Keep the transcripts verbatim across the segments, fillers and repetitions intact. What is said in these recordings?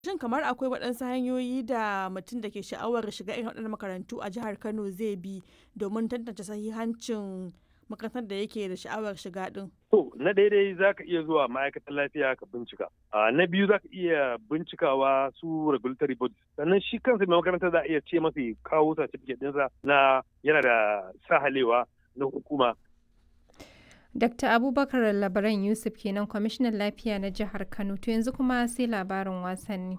Shin kamar akwai waɗansu hanyoyi da mutum da ke sha'awar shiga irin waɗannan makarantu a jihar Kano zai bi domin tantance sahihancin makarantar da yake da sha'awar shiga ɗin? To, na daidai za ka iya zuwa ma'aikatar lafiya ka bincika. A na biyu za ka iya bincikawa su regulatory bodies. Sannan shi kansa mai makaranta za a iya ce masa kawo certificate ɗinsa na yana da sahalewa na hukuma. Dakta Abubakar Labaran Yusuf kenan kwamishinan lafiya na jihar Kano. To yanzu kuma sai labarin wasanni.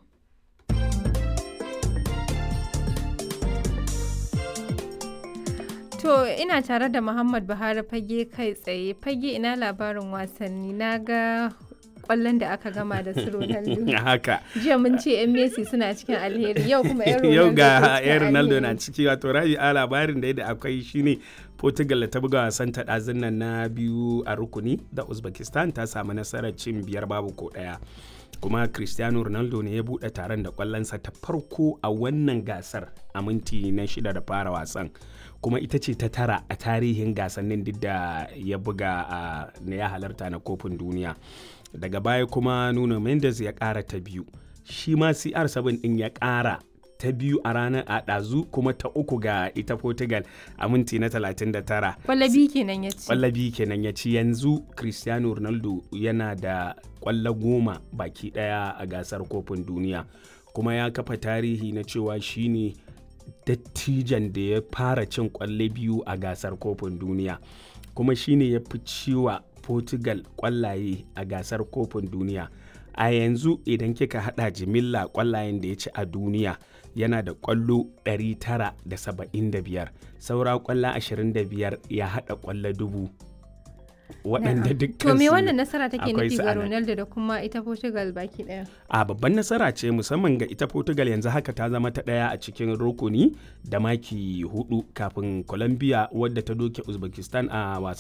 To ina tare da Muhammad Buhari fage kai tsaye. Fage ina labarin wasanni na ga kwallon da aka gama da su Ronaldo. Haka. Jiya mun ce 'yan Messi suna cikin alheri yau kuma 'yan Ronaldo. Yau ga 'yan Ronaldo na ciki wato rabi a labarin da yadda akwai shine Portugal ta buga wasan ta ɗazun nan na biyu a rukuni da Uzbekistan ta samu nasarar cin biyar babu ko ɗaya. Kuma Cristiano Ronaldo ne ya buɗe taron da ƙwallonsa ta farko a wannan gasar a minti na shida da fara wasan. Kuma ita ce ta tara a tarihin gasannin duk da ya buga a na ya halarta na kofin duniya. Daga baya kuma Nuno Mendes ya ƙara ta biyu. Shi ma C R seven ɗin ya ƙara ta biyu a ranar a ɗazu kuma ta uku ga ita Portugal a minti na talatin da tara. Kwallabi kenan ya ci. Kwallabi kenan ya ci yanzu Cristiano Ronaldo yana da kwallo goma baki ɗaya a gasar kofin duniya. Kuma ya kafa tarihi na cewa shine dattijan da ya fara cin kwallo biyu a gasar kofin duniya. Kuma shine ya fi ciwa Portugal kwallaye a gasar kofin duniya. A yanzu idan kika hada jimilla kwallayen da ya ci a duniya yana da kwallo ɗari tara da saba'in da biyar, saura kwallo ashirin da biyar ya hada kwallo dubu. Waɗanda dukkan to me wannan nasara take nufi ga Ronaldo da kuma ita Portugal baki ɗaya? A babban nasara ce musamman ga ita Portugal yanzu haka ta zama ta ɗaya a cikin rukuni da maki hudu kafin Colombia wadda ta doke Uzbekistan a wasan